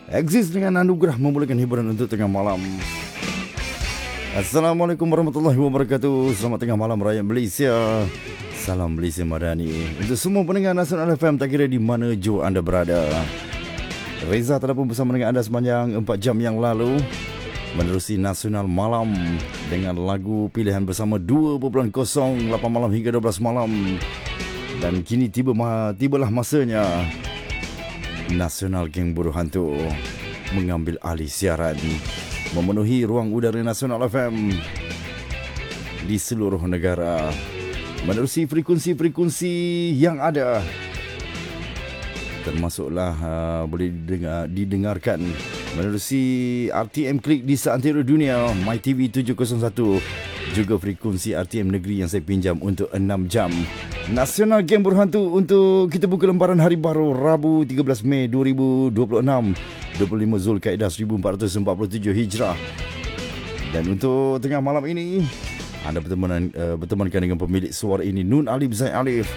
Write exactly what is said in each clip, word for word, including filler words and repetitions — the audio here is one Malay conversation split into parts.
Exist dengan anugerah memulakan hiburan untuk tengah malam. Assalamualaikum warahmatullahi wabarakatuh. Selamat tengah malam rakyat Malaysia. Salam Malaysia Madani untuk semua pendengar Nasional F M, tak kira di mana jua anda berada. Reza telah pun bersama dengan anda sepanjang empat jam yang lalu, menerusi Nasional Malam dengan lagu pilihan bersama dua kosong lapan malam hingga dua belas malam. Dan kini tiba tibalah masanya Nasional Geng Buruh Hantu mengambil alih siaran, memenuhi ruang udara Nasional F M di seluruh negara, menerusi frekuensi-frekuensi yang ada, termasuklah uh, boleh didengar, didengarkan menerusi R T M Klik di seantero dunia, MyTV tujuh kosong satu, juga frekuensi R T M Negeri yang saya pinjam untuk enam jam. Nasional Geng Buruh Hantu untuk kita buka lembaran hari baru Rabu tiga belas Mei dua ribu dua puluh enam, dua puluh lima Zulkaidah seribu empat ratus empat puluh tujuh Hijrah. Dan untuk tengah malam ini anda berteman, uh, bertemankan dengan pemilik suara ini, Nun Alif Zaid Alif.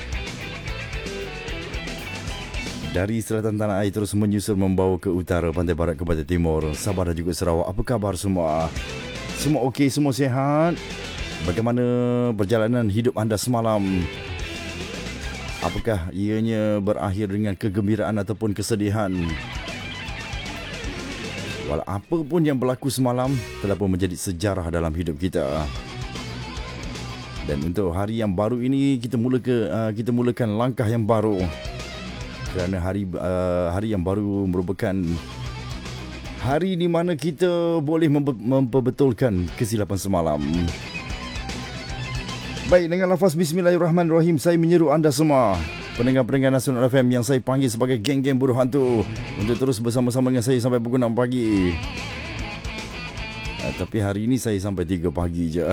Dari selatan tanah air terus menyusul membawa ke utara, pantai barat ke pantai timur, Sabah dan juga Sarawak. Apa khabar semua? Semua okey, semua sihat? Bagaimana perjalanan hidup anda semalam? Apakah ianya berakhir dengan kegembiraan ataupun kesedihan? Walau apa pun yang berlaku semalam telah pun menjadi sejarah dalam hidup kita. Dan untuk hari yang baru ini kita mula ke uh, kita mulakan langkah yang baru. Kerana hari uh, hari yang baru merupakan hari di mana kita boleh mempe- memperbetulkan kesilapan semalam. Baik, dengan lafaz Bismillahirrahmanirrahim, saya menyeru anda semua, pendengar-pendengar Nasional F M yang saya panggil sebagai Geng-Geng Buruh Hantu, untuk terus bersama-sama dengan saya sampai pukul enam pagi. Uh, tapi hari ini saya sampai tiga pagi je.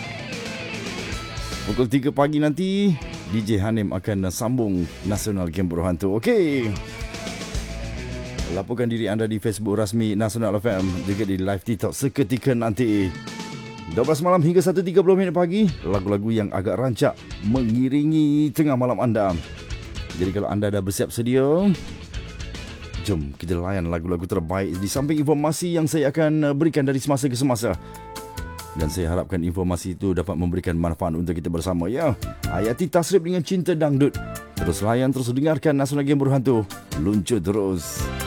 Pukul tiga pagi nanti D J Hanim akan sambung Nasional Geng Buruh Hantu. Okey. Laporkan diri anda di Facebook rasmi Nasional F M, juga di live TikTok seketika nanti. dua belas malam hingga satu tiga puluh minit pagi, lagu-lagu yang agak rancak mengiringi tengah malam anda. Jadi kalau anda dah bersiap sedia, jom kita layan lagu-lagu terbaik di samping informasi yang saya akan berikan dari semasa ke semasa. Dan saya harapkan informasi itu dapat memberikan manfaat untuk kita bersama, ya. Hayati tasrif dengan cinta dangdut. Terus layan, terus dengarkan Nasional Geng Buruh Hantu. Luncur terus.